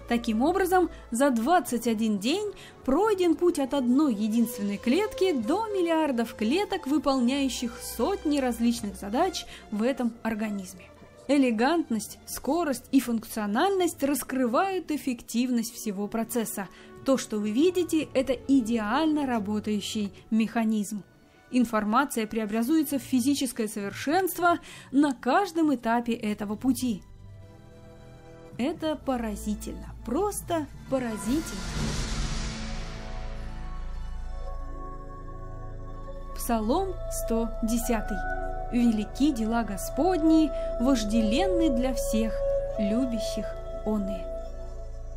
Таким образом, за 21 день пройден путь от одной единственной клетки до миллиардов клеток, выполняющих сотни различных задач в этом организме. Элегантность, скорость и функциональность раскрывают эффективность всего процесса. То, что вы видите, это идеально работающий механизм. Информация преобразуется в физическое совершенство на каждом этапе этого пути. Это поразительно, просто поразительно. Псалом 110. Велики дела Господни, вожделенны для всех, любящих оные.